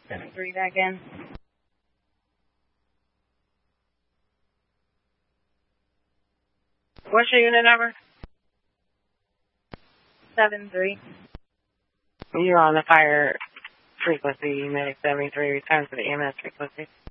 7-3 back in. What's your unit number? 7-3. You're on the fire frequency. Medic 73 returns to the EMS frequency.